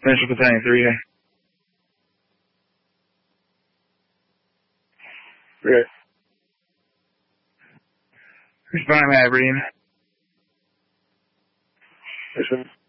Central Battalion 3A. Right. Respond, Matt Breeden. Listen.